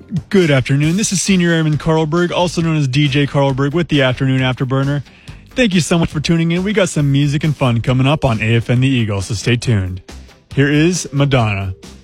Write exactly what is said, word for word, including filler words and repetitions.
Good afternoon. This is Senior Airman Carlberg, also known as D J Carlberg with the Afternoon Afterburner. Thank you so much for tuning in. We got some music and fun coming up on A F N The Eagle, so stay tuned. Here is Madonna.